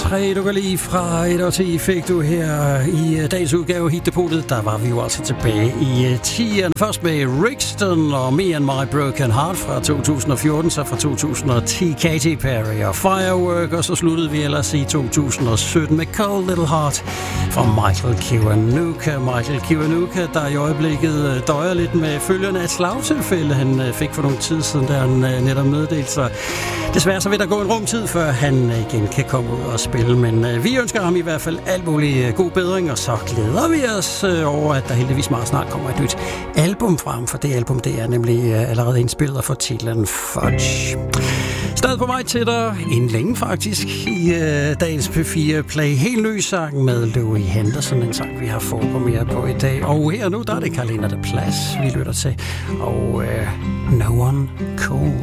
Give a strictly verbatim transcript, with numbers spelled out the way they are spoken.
tre, du kan lige fra et og ti fik du her i dagens udgave Hitdepotet. Der var vi jo altså tilbage i tieren. Først med Rixton og Me and My Broken Heart fra to tusind og fjorten, så fra to tusind og ti Katy Perry og Firework, og så sluttede vi ellers i to tusind og sytten med Cold Little Heart fra Michael Kiwanuka. Michael Kiwanuka, der i øjeblikket døjer lidt med følgerne af et slagtilfælde, han fik for nogle tid siden, da han netop meddelte sig. Desværre så vil der gå en rumtid, før han igen kan komme ud og spille, men øh, vi ønsker ham i hvert fald alt mulig god bedring, og så glæder vi os øh, over, at der heldigvis meget snart kommer et nyt album frem, for det album, det er nemlig øh, allerede indspillet for titlen Fudge. Stadig på vej til dig, inden længe faktisk, i øh, dagens P fire Play. Helt ny sang med Louis Henderson, en sang, vi har forpremiere på i dag. Og her nu, der er det Carolina de Plas, vi lytter til, og øh, No One Cool.